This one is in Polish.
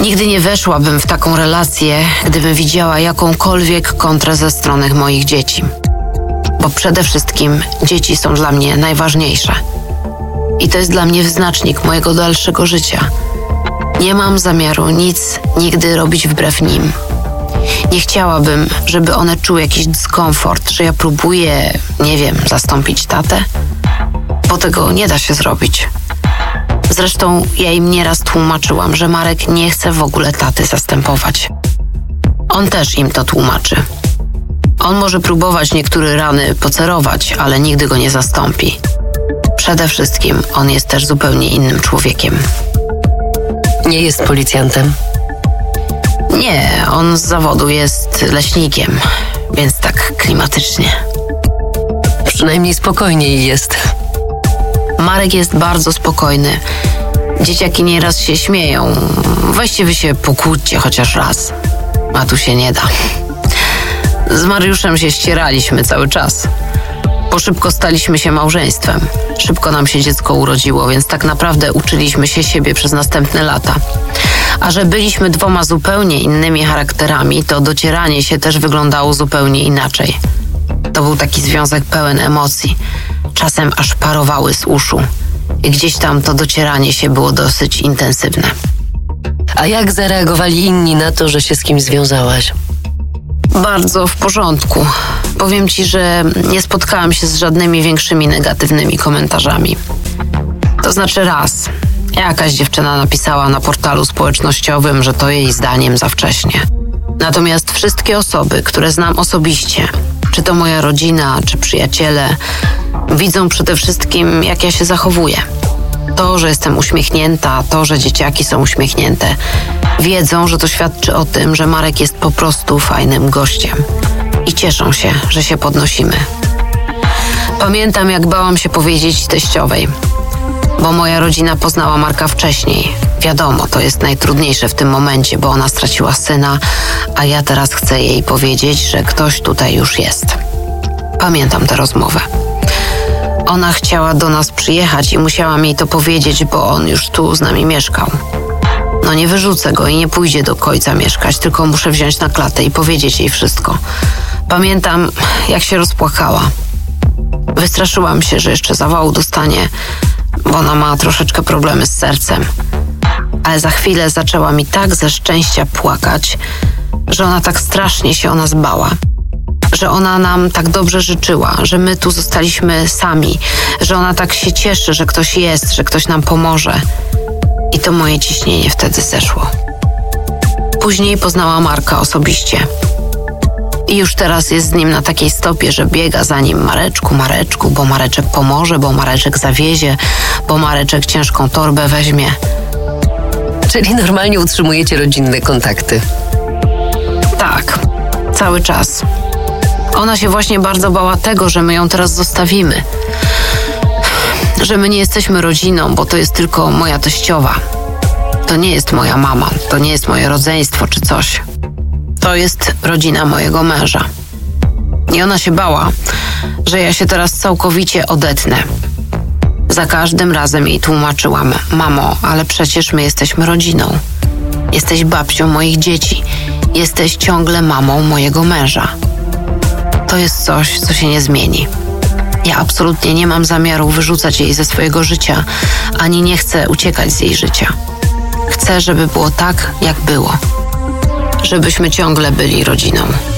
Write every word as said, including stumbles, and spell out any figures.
Nigdy nie weszłabym w taką relację, gdybym widziała jakąkolwiek kontrę ze strony moich dzieci. Bo przede wszystkim dzieci są dla mnie najważniejsze. I to jest dla mnie wyznacznik mojego dalszego życia. Nie mam zamiaru nic nigdy robić wbrew nim. Nie chciałabym, żeby one czuły jakiś dyskomfort, że ja próbuję, nie wiem, zastąpić tatę, bo tego nie da się zrobić. Zresztą ja im nieraz tłumaczyłam, że Marek nie chce w ogóle taty zastępować. On też im to tłumaczy. On może próbować niektóre rany pocerować, ale nigdy go nie zastąpi. Przede wszystkim on jest też zupełnie innym człowiekiem. Nie jest policjantem? Nie, on z zawodu jest leśnikiem, więc tak klimatycznie. Przynajmniej spokojniej jest. Marek jest bardzo spokojny. Dzieciaki nieraz się śmieją. Weźcie wy się pokłóćcie chociaż raz. A tu się nie da. Z Mariuszem się ścieraliśmy cały czas. Bo szybko staliśmy się małżeństwem. Szybko nam się dziecko urodziło, więc tak naprawdę uczyliśmy się siebie przez następne lata. A że byliśmy dwoma zupełnie innymi charakterami, to docieranie się też wyglądało zupełnie inaczej. To był taki związek pełen emocji. Czasem aż parowały z uszu. I gdzieś tam to docieranie się było dosyć intensywne. A jak zareagowali inni na to, że się z kimś związałaś? Bardzo w porządku. Powiem ci, że nie spotkałam się z żadnymi większymi negatywnymi komentarzami. To znaczy raz. Jakaś dziewczyna napisała na portalu społecznościowym, że to jej zdaniem za wcześnie. Natomiast wszystkie osoby, które znam osobiście, czy to moja rodzina, czy przyjaciele, widzą przede wszystkim, jak ja się zachowuję. To, że jestem uśmiechnięta, to, że dzieciaki są uśmiechnięte, wiedzą, że to świadczy o tym, że Marek jest po prostu fajnym gościem. I cieszą się, że się podnosimy. Pamiętam, jak bałam się powiedzieć teściowej, bo moja rodzina poznała Marka wcześniej. Wiadomo, to jest najtrudniejsze w tym momencie, bo ona straciła syna, a ja teraz chcę jej powiedzieć, że ktoś tutaj już jest. Pamiętam tę rozmowę. Ona chciała do nas przyjechać i musiałam jej to powiedzieć, bo on już tu z nami mieszkał. No nie wyrzucę go i nie pójdzie do końca mieszkać, tylko muszę wziąć na klatę i powiedzieć jej wszystko. Pamiętam, jak się rozpłakała. Wystraszyłam się, że jeszcze zawału dostanie, bo ona ma troszeczkę problemy z sercem. Ale za chwilę zaczęła mi tak ze szczęścia płakać, że ona tak strasznie się o nas bała. Że ona nam tak dobrze życzyła, że my tu zostaliśmy sami, że ona tak się cieszy, że ktoś jest, że ktoś nam pomoże. I to moje ciśnienie wtedy zeszło. Później poznała Marka osobiście. I już teraz jest z nim na takiej stopie, że biega za nim Mareczku, Mareczku, bo Mareczek pomoże, bo Mareczek zawiezie, bo Mareczek ciężką torbę weźmie. Czyli normalnie utrzymujecie rodzinne kontakty? Tak, cały czas. Ona się właśnie bardzo bała tego, że my ją teraz zostawimy. Że my nie jesteśmy rodziną, bo to jest tylko moja teściowa. To nie jest moja mama, to nie jest moje rodzeństwo czy coś. To jest rodzina mojego męża. I ona się bała, że ja się teraz całkowicie odetnę. Za każdym razem jej tłumaczyłam: mamo, ale przecież my jesteśmy rodziną. Jesteś babcią moich dzieci. Jesteś ciągle mamą mojego męża. To jest coś, co się nie zmieni. Ja absolutnie nie mam zamiaru wyrzucać jej ze swojego życia, ani nie chcę uciekać z jej życia. Chcę, żeby było tak, jak było. Żebyśmy ciągle byli rodziną.